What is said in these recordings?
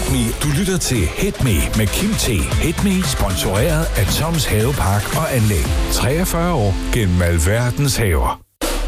Hit Me. Du lytter til Hit Me med Kim T. Hit Me sponsoreret af Toms Havepark og Anlæg. 43 år gennem alverdens haver.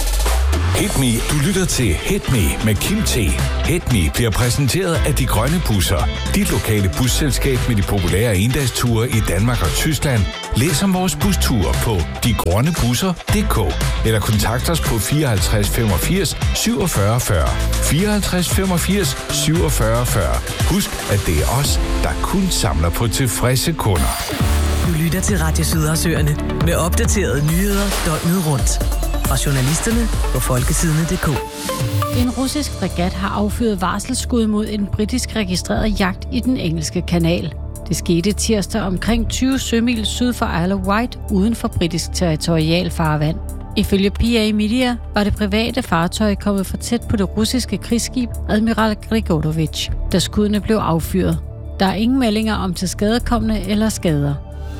Hit Me. Du lytter til Hit Me med Kim T. Hit Me bliver præsenteret af De Grønne Busser. Dit lokale busselskab med de populære endagsture i Danmark og Tyskland. Læs om vores busture på degrønnebusser.dk eller kontakt os på 54 85 47 40. 54 85 47 40. Husk, at det er os, der kun samler på tilfredse kunder. Du lytter til Radio Sydersøerne med opdaterede nyheder døgnet rundt. Fra journalisterne på folkesidene.dk. En russisk fregat har affyret varselsskud mod en britisk registreret jagt i den engelske kanal. Det skete tirsdag omkring 20 sømil syd for Isle of Wight uden for britisk territorialfarvand. Ifølge PA Media var det private fartøj kommet for tæt på det russiske krigsskib Admiral Grigorovich, da skuddene blev affyret. Der er ingen meldinger om tilskadekomne eller skader.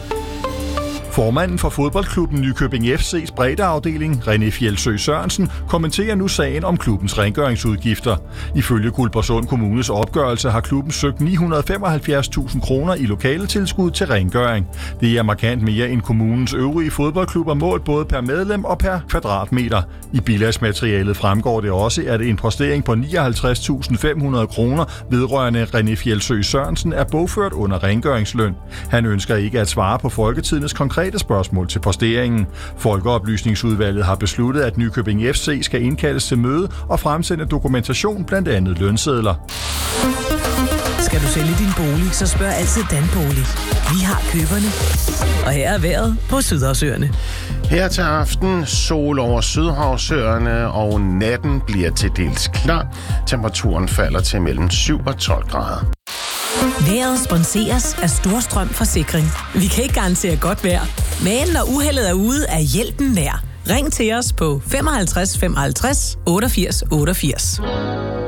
Formanden for fodboldklubben Nykøbing FC's breddeafdeling, René Fjeldsø Sørensen, kommenterer nu sagen om klubbens rengøringsudgifter. Ifølge Guldborgsund Kommunes opgørelse har klubben søgt 975.000 kroner i lokaletilskud til rengøring. Det er markant mere end kommunens øvrige fodboldklubber målt både per medlem og per kvadratmeter. I bilagsmaterialet fremgår det også, at en postering på 59.500 kroner vedrørende René Fjeldsø Sørensen er bogført under rengøringsløn. Han ønsker ikke at svare på Folketidens konkrete spørgsmål til posteringen. Folkeoplysningsudvalget har besluttet, at Nykøbing FC skal indkaldes til møde og fremsende dokumentation, blandt andet lønsedler. Skal du sælge din bolig, så spørg altid Danbolig. Vi har køberne. Og her er vejret på Sydersøerne. Her til aften sol over Sydhavsøerne, og natten bliver til dels klar. Temperaturen falder til mellem 7 og 12 grader. Vejret sponseres af Storstrøm Forsikring. Vi kan ikke garantere godt vejr, men når uheldet er ude, er hjælpen nær. Ring til os på 55 55 88 88.